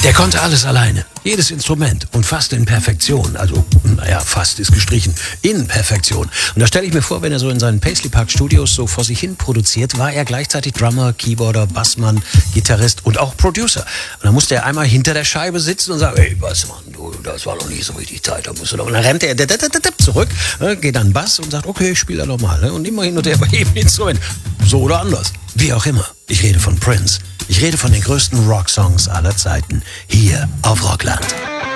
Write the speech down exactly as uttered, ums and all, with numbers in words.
Der konnte alles alleine. Jedes Instrument und fast in Perfektion. Also, naja, fast ist gestrichen. In Perfektion. Und da stelle ich mir vor, wenn er so in seinen Paisley Park Studios so vor sich hin produziert, war er gleichzeitig Drummer, Keyboarder, Bassmann, Gitarrist und auch Producer. Und dann musste er einmal hinter der Scheibe sitzen und sagen, ey, Bassmann, du, das war noch nie so richtig Zeit, da musst du doch. Und dann rennt er zurück, geht an Bass und sagt, okay, ich spiele da nochmal. Und immer hin und her bei jedem Instrument. So oder anders. Wie auch immer. Ich rede von Prince. Ich rede von den größten Rocksongs aller Zeiten. Hier auf Rockland.